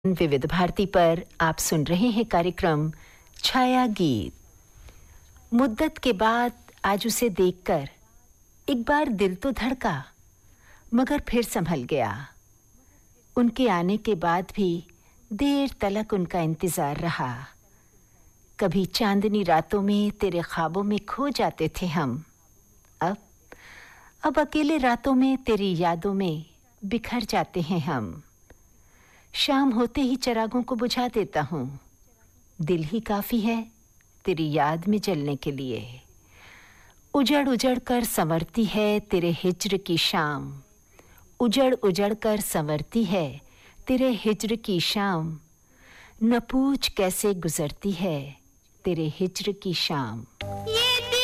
विविध भारती पर आप सुन रहे हैं कार्यक्रम छाया गीत। मुद्दत के बाद आज उसे देखकर एक बार दिल तो धड़का, मगर फिर संभल गया। उनके आने के बाद भी देर तलक उनका इंतजार रहा। कभी चांदनी रातों में तेरे ख्वाबों में खो जाते थे हम। अब अकेले रातों में तेरी यादों में बिखर जाते हैं हम। शाम होते ही चिरागों को बुझा देता हूँ। दिल ही काफी है तेरी याद में जलने के लिए। उजड़ उजड़ कर संवरती है तेरे हिज्र की शाम। उजड़ उजड़ कर संवरती है तेरे हिज्र की शाम। न पूछ कैसे गुजरती है तेरे हिज्र की शाम। ये